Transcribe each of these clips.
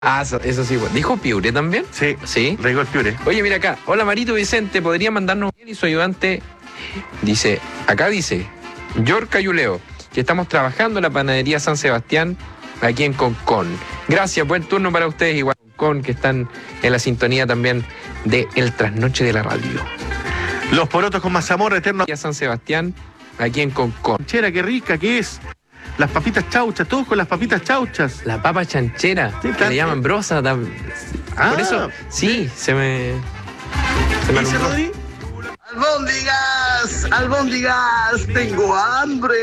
Ah, eso sí, bueno. ¿Dijo piure también? Sí, sí. rico el piure. Oye, mira acá. Hola, Marito Vicente, ¿podría mandarnos un y su ayudante? Dice, Yorca Yuleo, que estamos trabajando en la panadería San Sebastián, aquí en Concón. Gracias, buen turno para ustedes, igual Concón, que están en la sintonía también de El Trasnoche de la Radio. Los porotos con mazamorra eterno. San Sebastián, aquí en Concón. Chera, qué rica que es. Las papitas chauchas, todos con las papitas chauchas. La papa chanchera, sí, que le llaman brosa. Por eso, sí, se me ¿Dice Rodri? ¡Albóndigas! ¡Tengo hambre!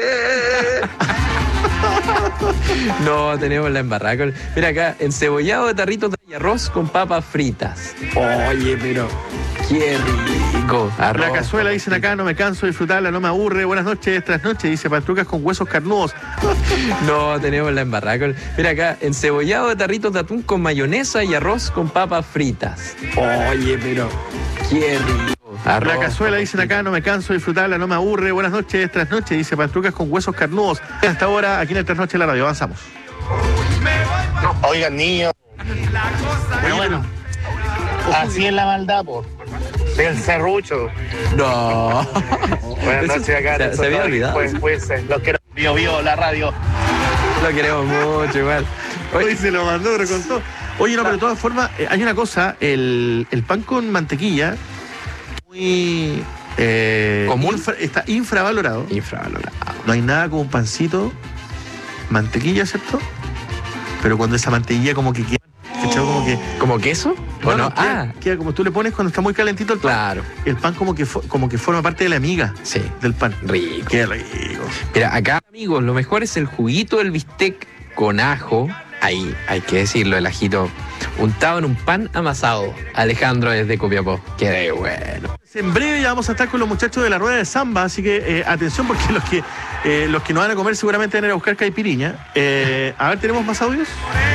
No, tenemos la embarrada. Mira acá, encebollado de tarritos y arroz con papas fritas. Oye, pero qué rico. Arroz, la cazuela, dicen acá, no me canso de disfrutarla, no me aburre. Buenas noches, trasnoche, dice Patrucas con huesos carnudos. No, tenemos la embarrada. Mira acá, encebollado de tarritos de atún con mayonesa y arroz con papas fritas. Oye, pero qué rico. Arroz, la cazuela, dicen acá, no me canso de disfrutarla, no me aburre. Buenas noches, trasnoche, dice Patrucas con huesos carnudos. Hasta ahora, aquí en el Trasnoche de la Radio, avanzamos. Oigan, niños. Pero bueno, así es la maldad, por del serrucho. No. Buenas noches, acá. Se había olvidado. Pues, los quiero. Vivo la radio. Lo queremos mucho, igual. Hoy se lo mandó, pero con todo. Oye, no, pero de todas formas, hay una cosa, el pan con mantequilla, muy... ¿común? Está infravalorado. Infravalorado. No hay nada como un pancito, mantequilla, ¿cierto? Pero cuando esa mantequilla como que queda... ¿Como queso? ¿O no? Queda como tú le pones cuando está muy calentito el pan. Claro. El pan como que forma parte de la miga del pan. Rico. Qué rico. Mira, acá, amigos, lo mejor es el juguito del bistec con ajo. Ahí, hay que decirlo, el ajito untado en un pan amasado. Alejandro desde Copiapó. Qué bueno. En breve ya vamos a estar con los muchachos de la rueda de samba, así que atención porque los que no van a comer seguramente van a ir a buscar caipiriña. A ver, ¿tenemos más audios?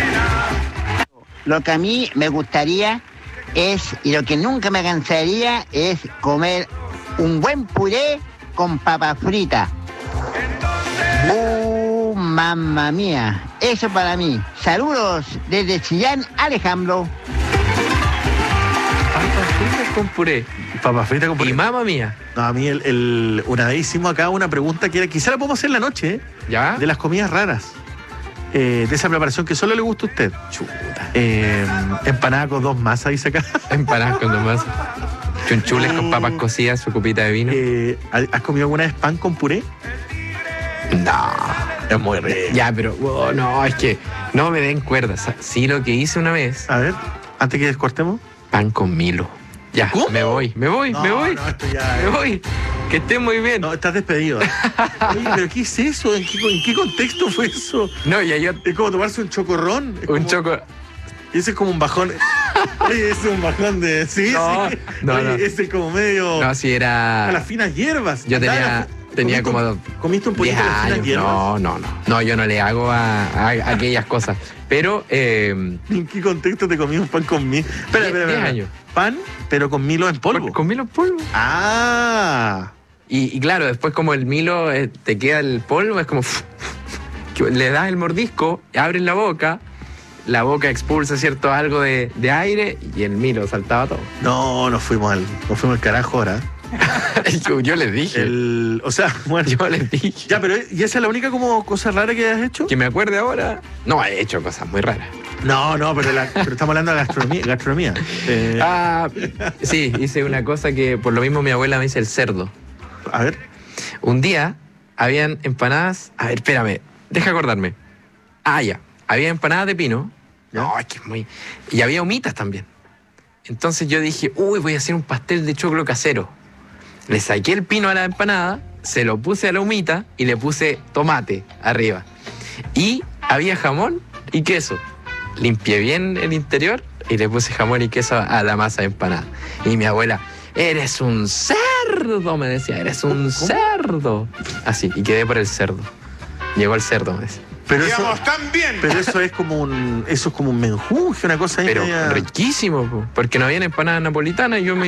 Lo que a mí me gustaría es, y lo que nunca me cansaría, es comer un buen puré con papas fritas. Mamma mía, eso para mí. Saludos desde Chillán, Alejandro. Papas fritas con puré. Papas fritas con puré. Y mamma mía. No, a mí una vez hicimos acá una pregunta que era, quizá la podemos hacer en la noche, ¿ya? De las comidas raras. De esa preparación que solo le gusta a usted. Chuta. Empanada con 2 masas, dice acá. Empanadas con 2 masas. Chunchules con papas cocidas, su copita de vino. ¿Has comido alguna vez pan con puré? No. Es muy rico. Ya, pero no, es que no me den cuerdas. Sí, lo que hice una vez. A ver, antes que descortemos. Pan con Milo. Ya, ¿cómo? me voy. No, esto ya me voy. Que estés muy bien. No, estás despedido. Oye, ¿pero qué es eso? ¿En qué contexto fue eso? No, ya yo... Es como tomarse un chocorrón. Ese es como un bajón. Oye, ese es un bajón de... Sí, no, sí. No, oye, no. Ese es como medio... No, si era... A las finas hierbas. Yo tenía como... ¿Comiste un poquito de las finas hierbas? No, yo no le hago a aquellas cosas. Pero... ¿En qué contexto te comí un pan con Milo? Espera. 10 años. Pan, pero con Milo en polvo. Con Milo en polvo. Ah. Y claro, después como el Milo te queda el polvo, es como... le das el mordisco, abres la boca expulsa, ¿cierto? Algo de aire y el Milo saltaba todo. No, nos fuimos al carajo ahora. Yo les dije. O sea, bueno. Yo les dije. Ya, pero ¿y esa es la única como cosa rara que has hecho? Que me acuerde ahora. No, he hecho cosas muy raras. No, pero estamos hablando de gastronomía. Sí, hice una cosa que por lo mismo mi abuela me dice el cerdo. A ver. Un día habían empanadas. A ver, espérame, deja acordarme. Ya. Había empanadas de pino. ¿Ya? No, es que es muy... Y había humitas también. Entonces yo dije, voy a hacer un pastel de choclo casero. Le saqué el pino a la empanada, se lo puse a la humita y le puse tomate arriba. Y había jamón y queso. Limpié bien el interior y le puse jamón y queso a la masa de empanada. Y mi abuela, eres un cerdo, me decía, eres un cerdo. Así, y quedé por el cerdo. Llegó el cerdo, me decía. Pero eso es como un menjunje, una cosa ahí. Pero riquísimo, porque no había empanadas napolitanas y yo me